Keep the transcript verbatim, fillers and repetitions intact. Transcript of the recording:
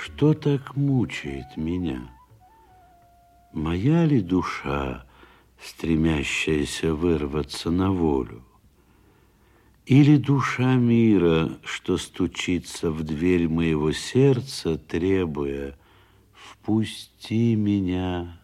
Что так мучает меня? Моя ли душа, стремящаяся вырваться на волю? Или душа мира, что стучится в дверь моего сердца, требуя: «Впусти меня».